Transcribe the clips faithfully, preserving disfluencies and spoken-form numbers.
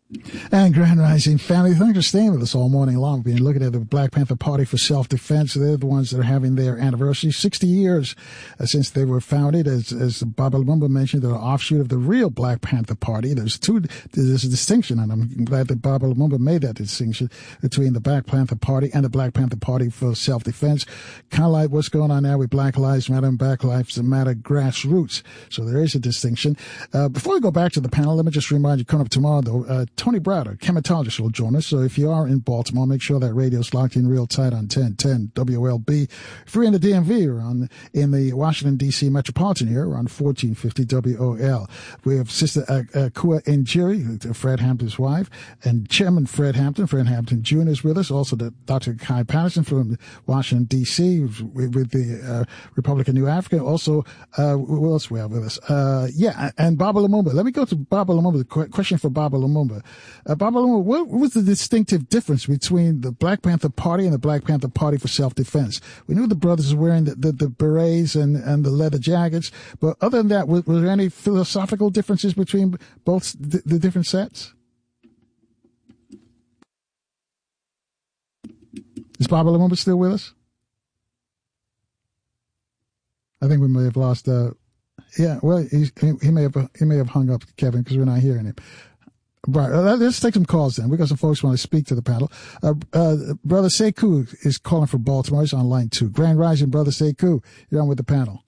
And Grand Rising family, thanks for staying with us all morning long. We've been looking at the Black Panther Party for Self-Defense. They're the ones that are having their anniversary, sixty years uh, since they were founded. As, as Baba Lumumba mentioned, they're an offshoot of the real Black Panther Party. There's two, there's a distinction, and I'm glad that Baba Lumumba made that distinction between the Black Panther Party and the Black Panther Party for Self-Defense. Kind of like what's going on now with Black Lives Matter and Black Lives Matter grassroots. So there is a distinction. Uh, before we go back to the panel, let me just remind you, coming up tomorrow, though, uh, Tony Browder, chematologist, will join us. So if you are in Baltimore, make sure that radio's locked in real tight on ten ten W L B. If you're in the D M V or on, in the Washington, D C metropolitan area, we're on fourteen fifty W O L. We have Sister uh, uh, Kua Njeri, Fred Hampton's wife, and Chairman Fred Hampton. Fred Hampton Junior is with us. Also, the, Doctor Kai Patterson from Washington, D C, with, with the uh, Republic of New Africa. Also, uh, who else we have with us? Uh, yeah, and Baba Lumumba. Let me go to Baba Lumumba. The question for Baba Lumumba. Uh, Baba Lumumba, what was the distinctive difference between the Black Panther Party and the Black Panther Party for Self-Defense? We knew the brothers were wearing the, the, the berets and, and the leather jackets, but other than that, were, were there any philosophical differences between both the, the different sets? Is Baba Lumumba still with us? I think we may have lost. Uh, yeah, well, he, he may have he may have hung up, Kevin, because we're not hearing him. Right, let's take some calls then. We got some folks who want to speak to the panel. Uh, uh, Brother Sekou is calling from Baltimore. He's on line two. Grand Rising, Brother Sekou. You're on with the panel.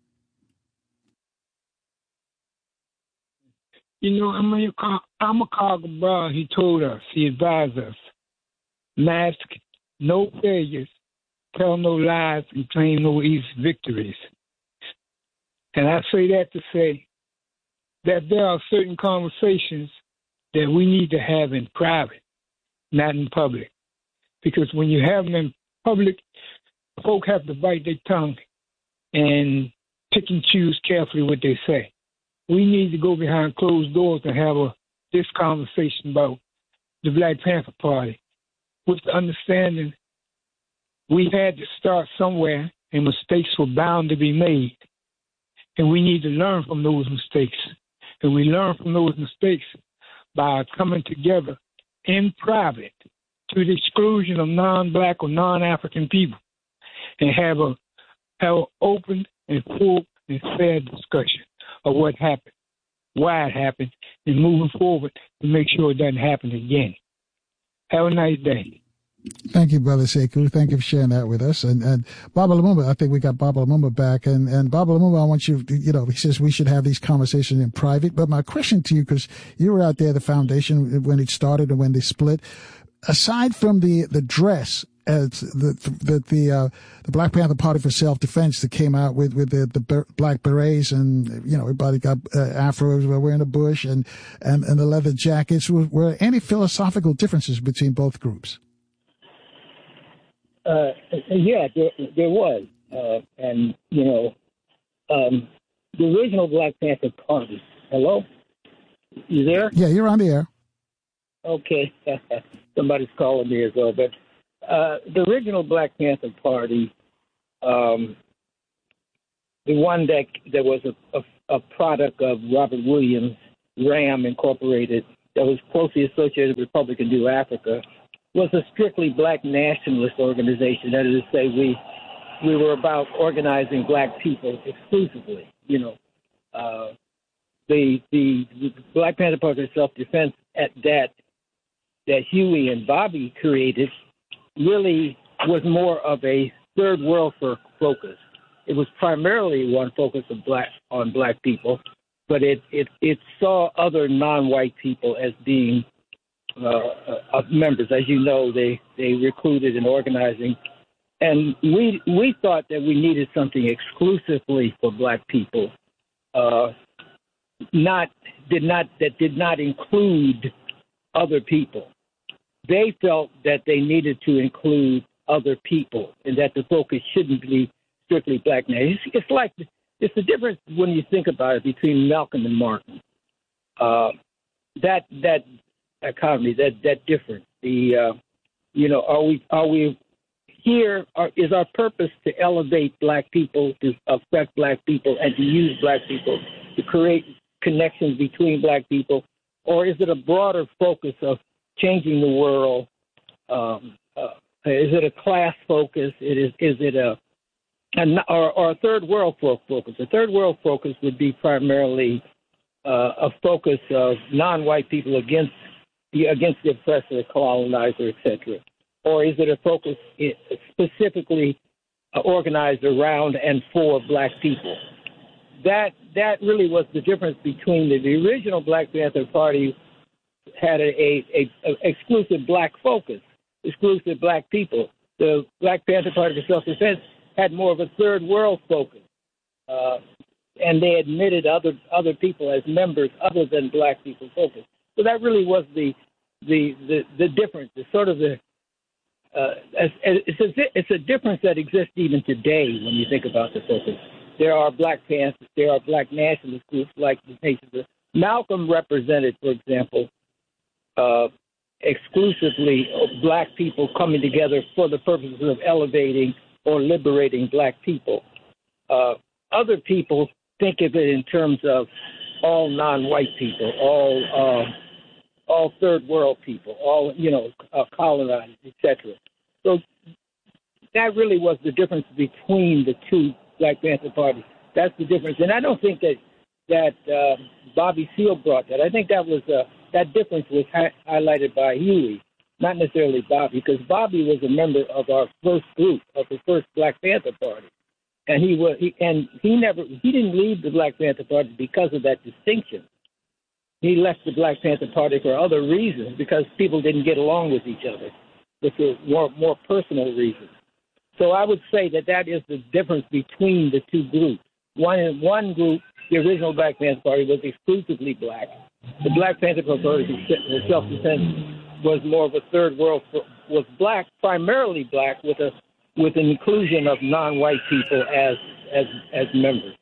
You know, I'm a, I'm a Chicago brother. He told us, he advised us, mask no failures, tell no lies, and claim no easy victories. And I say that to say that there are certain conversations that we need to have in private, not in public. Because when you have them in public, folk have to bite their tongue and pick and choose carefully what they say. We need to go behind closed doors and have a this conversation about the Black Panther Party with the understanding we had to start somewhere and mistakes were bound to be made. And we need to learn from those mistakes. And we learn from those mistakes by coming together in private to the exclusion of non-Black or non-African people and have a have an open and full and fair discussion of what happened, why it happened, and moving forward to make sure it doesn't happen again. Have a nice day. Thank you, Brother Sekou. Thank you for sharing that with us. And, and Baba Lumumba, I think we got Baba Lumumba back. And, and Baba Lumumba, I want you, you know, he says we should have these conversations in private. But my question to you, because you were out there at the foundation when it started and when they split, aside from the, the dress, as the the the, uh, the Black Panther Party for Self-Defense that came out with, with the, the black berets and, you know, everybody got uh, afros were wearing a bush and, and, and the leather jackets, were, were any philosophical differences between both groups? Uh, yeah, there, there was. Uh, and, you know, um, the original Black Panther Party. Hello? You there? Yeah, you're on the air. Okay. Somebody's calling me as well. But uh, the original Black Panther Party, um, the one that, that was a, a, a product of Robert Williams, RAM Incorporated, that was closely associated with Republic of New Africa, was a strictly black nationalist organization. That is to say, we we were about organizing black people exclusively. You know, uh, the, the the Black Panther Party of Self-Defense at that that Huey and Bobby created really was more of a third world for focus. It was primarily one focus of black on black people, but it it it saw other non-white people as being Uh, of members. As you know, they, they recruited and organizing. And we we thought that we needed something exclusively for black people, uh, not did not that did not include other people. They felt that they needed to include other people and that the focus shouldn't be strictly black men. It's, it's like it's the difference when you think about it between Malcolm and Martin. Uh, that that economy, that that difference. The uh, you know, are we are we here? Are, is our purpose to elevate black people, to affect black people, and to use black people to create connections between black people, or is it a broader focus of changing the world? Um, uh, is it a class focus? It is. Is it a, a or, or a third world focus? A third world focus would be primarily uh, a focus of non-white people against the against the oppressor, the colonizer, et cetera. Or is it a focus specifically uh, organized around and for black people? That that really was the difference between the, the original Black Panther Party had a, a, a, a exclusive black focus, exclusive black people. The Black Panther Party for Self-Defense had more of a third world focus, uh, and they admitted other other people as members other than black people focus. So that really was the the the, the difference. The sort of the uh, it's a it's a difference that exists even today when you think about the focus. There are Black Panthers, there are black nationalist groups like the Nation. Malcolm represented, for example, uh, exclusively black people coming together for the purposes of elevating or liberating black people. Uh, other people think of it in terms of all non-white people, all uh, all third world people, all you know, uh, colonized, et cetera. So that really was the difference between the two Black Panther Party. That's the difference, and I don't think that that uh, Bobby Seale brought that. I think that was uh, that difference was hi- highlighted by Huey, not necessarily Bobby, because Bobby was a member of our first group of the first Black Panther Party, and he was he, and he never he didn't leave the Black Panther Party because of that distinction. He left the Black Panther Party for other reasons because people didn't get along with each other, with more more personal reasons. So I would say that that is the difference between the two groups. One one group, the original Black Panther Party, was exclusively black. The Black Panther Party for Self-Defense was more of a third world, was black, primarily black, with a with an inclusion of non-white people as as as members.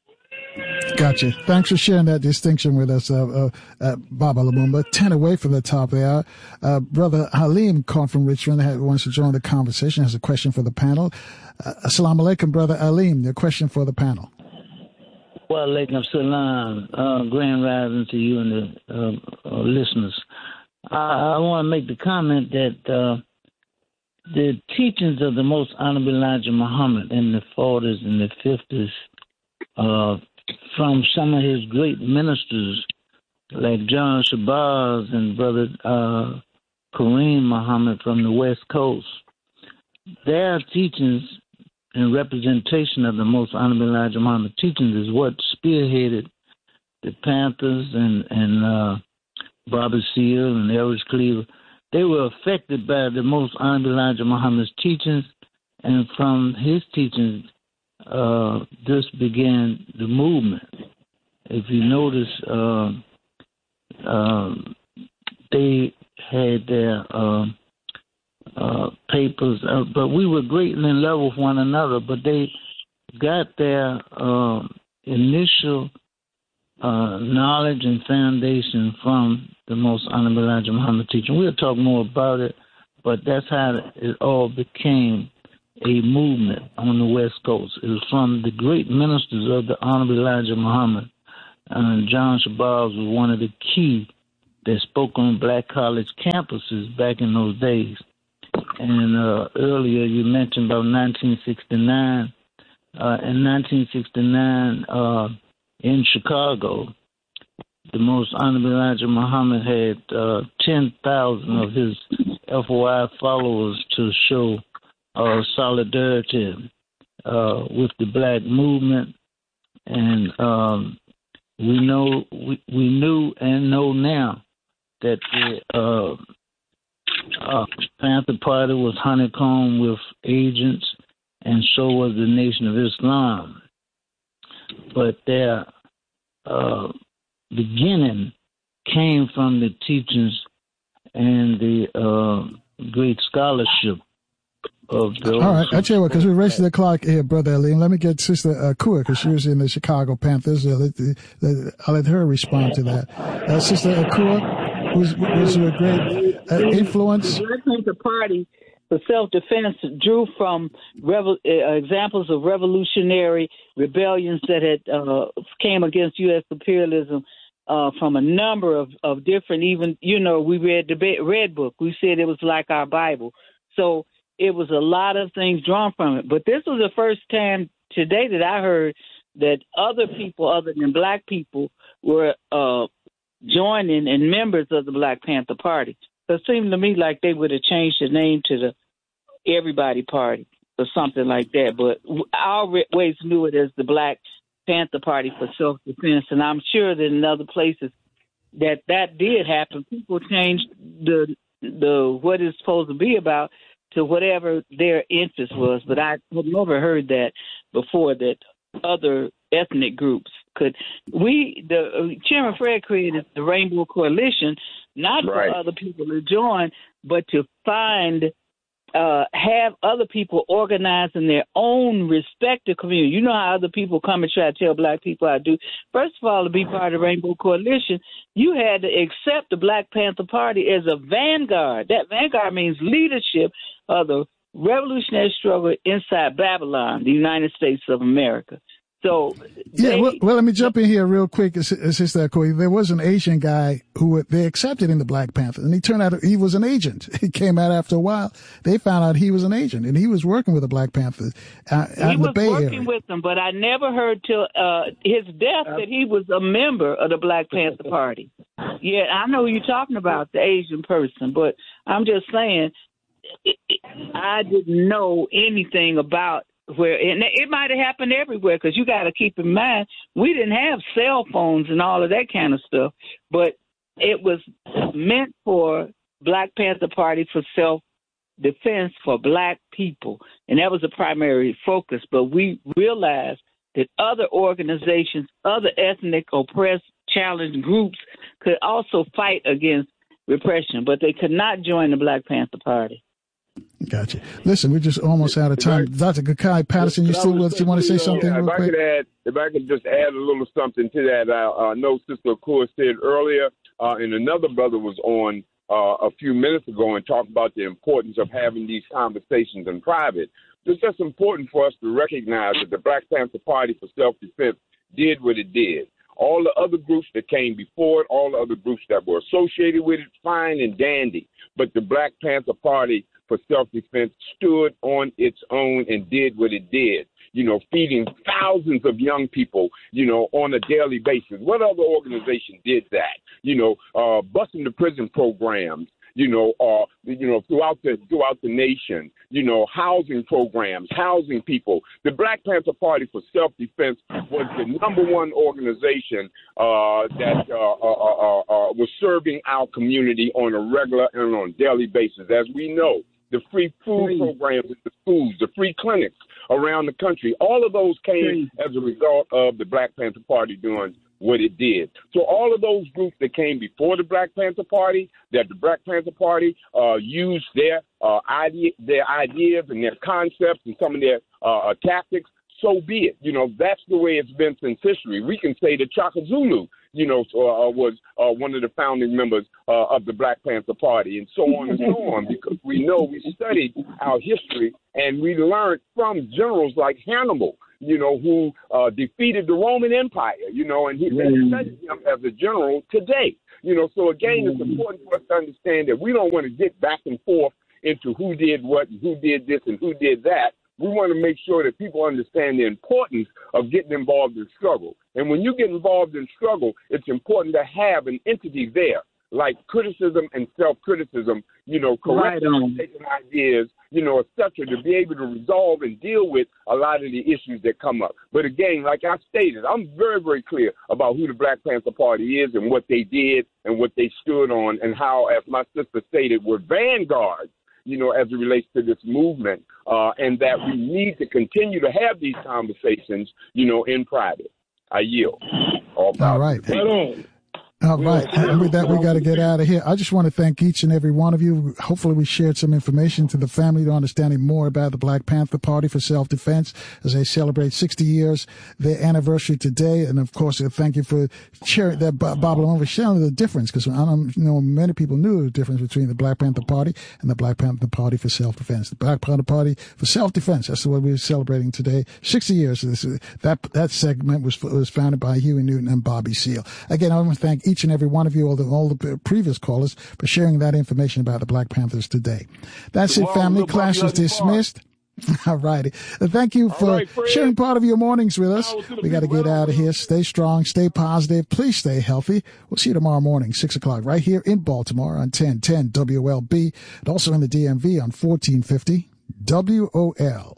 Gotcha. Thanks for sharing that distinction with us, uh, uh, uh, Baba Lumumba. Ten away from the top there. Uh, Brother Halim called from Richmond, had, wants to join the conversation, has a question for the panel. Uh, Assalamu alaikum, Brother Halim. Your question for the panel. Well, alaikum salam. Uh, grand rising to you and the uh, uh, listeners. I, I want to make the comment that uh, the teachings of the Most Honorable Elijah Muhammad in the forties and the fifties, uh, from some of his great ministers like John Shabazz and Brother uh, Kareem Muhammad from the West Coast, their teachings and representation of the Most Honorable Elijah Muhammad teachings is what spearheaded the Panthers and, and uh, Bobby Seale and Elvis Cleaver. They were affected by the Most Honorable Elijah Muhammad's teachings, and from his teachings, Uh, this began the movement. If you notice, uh, uh, they had their uh, uh, papers, uh, but we were greatly in love with one another, but they got their uh, initial uh, knowledge and foundation from the Most Honorable Elijah Muhammad teaching. We'll talk more about it, but that's how it all became a movement on the West Coast. It was from the great ministers of the Honorable Elijah Muhammad. Uh, John Shabazz was one of the key that spoke on black college campuses back in those days. And uh, earlier you mentioned about nineteen sixty-nine. Uh, in nineteen sixty-nine, uh, in Chicago, the Most Honorable Elijah Muhammad had uh, ten thousand of his F O I followers to show Uh, solidarity uh, with the black movement, and um, we know we, we knew and know now that the uh, uh, Panther Party was honeycombed with agents, and so was the Nation of Islam. But their uh, beginning came from the teachings and the uh, great scholarship. Of All right, I tell you what, because we're racing the clock here, Brother Halim. Let me get Sister uh, Kua, because she was in the Chicago Panthers. Uh, let, let, I'll let her respond to that. Uh, Sister Kua was, was a great uh, influence. The Black Panther Party for Self-Defense drew from revel, uh, examples of revolutionary rebellions that had uh, came against U S imperialism uh, from a number of, of different, even, you know, we read the Red Book. We said it was like our Bible. So it was a lot of things drawn from it. But this was the first time today that I heard that other people other than black people were uh, joining and members of the Black Panther Party. So it seemed to me like they would have changed the name to the Everybody Party or something like that. But I always knew it as the Black Panther Party for Self-Defense, and I'm sure that in other places that that did happen. People changed the the what it's supposed to be about to whatever their interest was. But I had never heard that before, that other ethnic groups could. We, the uh, Chairman Fred created the Rainbow Coalition, not right. for other people to join, but to find, uh, have other people organize in their own respective community. You know how other people come and try to tell black people how to do. First of all, to be part of the Rainbow Coalition, you had to accept the Black Panther Party as a vanguard. That vanguard means leadership of the revolutionary struggle inside Babylon, the United States of America. So yeah, they, well, well, let me jump in here real quick. It's, it's just that, Corey. There was an Asian guy who they accepted in the Black Panther, and he turned out he was an agent. He came out after a while. They found out he was an agent, and he was working with the Black Panthers uh, out in the Bay Area. He was working with them, but I never heard till uh, his death that he was a member of the Black Panther Party. Yeah, I know who you're talking about, the Asian person, but I'm just saying it, it, I didn't know anything about where, and it might have happened everywhere, because you got to keep in mind, we didn't have cell phones and all of that kind of stuff, but it was meant for Black Panther Party for self-defense for black people, and that was the primary focus. But we realized that other organizations, other ethnic oppressed, challenged groups could also fight against repression, but they could not join the Black Panther Party. Gotcha. Listen, we're just almost out of time. Doctor Gakai Patterson, you still with us? You want to say something yeah, real if quick? I could add, if I could just add a little something to that. I uh, know Sister Akua said earlier, uh, and another brother was on uh, a few minutes ago and talked about the importance of having these conversations in private. It's just important for us to recognize that the Black Panther Party for Self-Defense did what it did. All the other groups that came before it, all the other groups that were associated with it, fine and dandy. But the Black Panther Party for Self-Defense stood on its own and did what it did, you know, feeding thousands of young people, you know, on a daily basis. What other organization did that? You know, uh, busing the prison programs, you know, uh, you know, throughout the throughout the nation, you know, housing programs, housing people. The Black Panther Party for Self-Defense was the number one organization uh, that uh, uh, uh, uh, was serving our community on a regular and on a daily basis. As we know, the free food programs in the schools, the free clinics around the country, all of those came as a result of the Black Panther Party doing what it did. So all of those groups that came before the Black Panther Party, that the Black Panther Party uh, used their uh, idea, their ideas and their concepts and some of their uh, tactics, so be it. You know, that's the way it's been since history. We can say that Chaka Zulu, you know, uh, was uh, one of the founding members uh, of the Black Panther Party, and so on and so on, because we know we studied our history and we learned from generals like Hannibal, you know, who uh, defeated the Roman Empire, you know, and he mm. studied him as a general today. You know, so again, mm. it's important for us to understand that we don't want to get back and forth into who did what and who did this and who did that. We want to make sure that people understand the importance of getting involved in struggle. And when you get involved in struggle, it's important to have an entity there, like criticism and self-criticism, you know, correcting right ideas, you know, et cetera, to be able to resolve and deal with a lot of the issues that come up. But again, like I stated, I'm very, very clear about who the Black Panther Party is and what they did and what they stood on, and how, as my sister stated, we're vanguards, you know, as it relates to this movement, uh, and that we need to continue to have these conversations, you know, in private. I yield. All, All right. All right. And with that, we got to get out of here. I just want to thank each and every one of you. Hopefully we shared some information to the family to understanding more about the Black Panther Party for Self-Defense as they celebrate sixty years, their anniversary today. And of course, thank you for sharing that, Bob Lamont, for sharing the difference, because I don't know many people knew the difference between the Black Panther Party and the Black Panther Party for Self-Defense. The Black Panther Party for Self-Defense. That's what we're celebrating today. sixty years. This, that, that segment was, was founded by Huey Newton and Bobby Seale. Again, I want to thank each and every one of you, all the, all the previous callers, for sharing that information about the Black Panthers today. That's it, family. Class is dismissed. All righty. Thank you for right, sharing part of your mornings with us. We got to get out of here. Stay strong. Stay positive. Please stay healthy. We'll see you tomorrow morning, six o'clock, right here in Baltimore on ten ten W L B, and also in the D M V on fourteen fifty W O L.